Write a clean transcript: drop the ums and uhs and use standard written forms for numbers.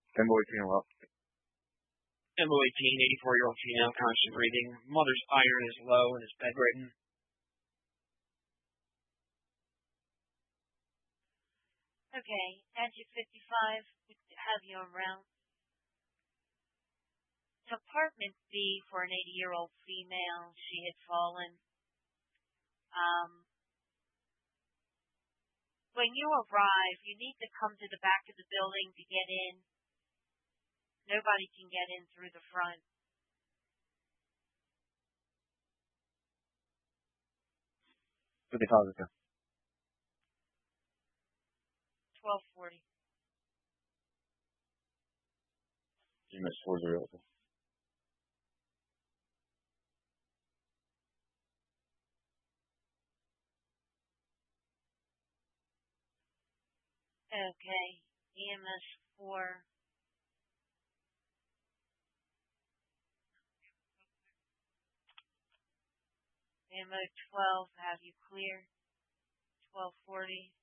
Tempo 18 well. Tempo 18, 84-year-old female, constant breathing. Mother's iron is low and is bedridden. Okay, engine 55, we have you en route. Compartment B for an 80-year-old female. She had fallen. When you arrive, you need to come to the back of the building to get in. Nobody can get in through the front. Tutti positive. 1240. GMS 408. Okay, EMS 4. Ammo 12, have you clear? 1240.